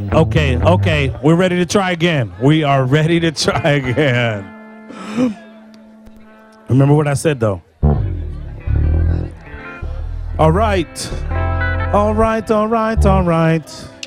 Okay. We're ready to try again. We are ready to try again. Remember what I said, though. All right.